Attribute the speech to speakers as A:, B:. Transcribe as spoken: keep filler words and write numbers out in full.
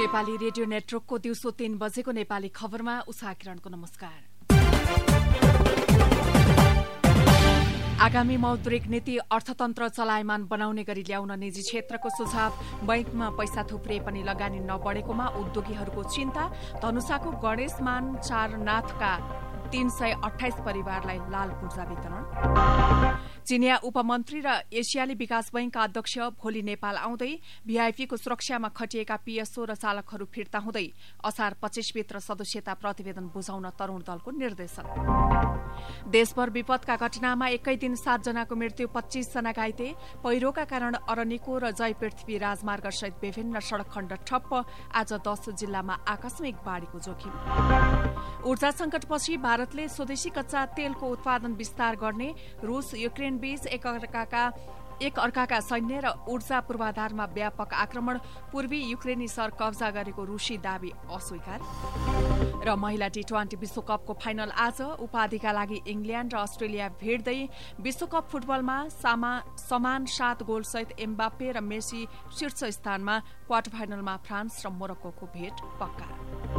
A: Nepali radio नेटवर्कको दिउँसो तीन बजेको नेपाली खबरमा उषा किरणको नमस्कार। आगामी मौद्रिक नीति अर्थतन्त्र चलायमान बनाउने गरी ल्याउन निजी क्षेत्रको सुझाव, बैंकमा पैसा थुप्रिए पनि लगानी नबढेकोमा उद्योगीहरूको चिन्ता, धनुषाको गणेशमान चारनाथका तीन सय अठाइस परिवारलाई लाल पूर्जा वितरण। चिनिया उपमन्त्री र एसियाली विकास बैंकका अध्यक्ष भोलि नेपाल आउँदै, भीआईपीको सुरक्षामा खटिएका पीएसओ र चालकहरू फिर्ता हुँदै असार पच्चीसभित्र सदस्यता प्रतिवेदन बुझाउन तरूण दलको निर्देशन। देशभर विपदका घटनामा एकै दिन सातजनाको मृत्यु, पच्चीस जना घाइते। पहिरोका कारण अरनिको र जय पृथ्वी राजमार्ग सहित विभिन्न सड़क खण्ड ठप्प। आज दश जिल्लामा आकस्मिक बाढ़ीको जोखिम। ऊर्जा संकटपछि भारतले स्वदेशी कच्चा तेलको उत्पादन विस्तार गर्ने। रूस युक्रेन बीच एक अर्काका एक अर्काका सैन्य र ऊर्जा पूर्वाधारमा व्यापक आक्रमण। पूर्वी युक्रेनी सहर कब्जा गरेको रूसी दावी अस्वीकार। र महिला टी ट्वेन्टी विश्वकपको फाइनल आज। उपाधिका लागि इंग्ल्याण्ड र अस्ट्रेलिया भिड्दै। विश्वकप फुटबलमा सामा, समान सात गोलसहित एम्बाप्पे र मेसी शीर्ष स्थानमा। क्वार्टर फाइनलमा फ्रान्स र मोरक्कोको भेट पक्का।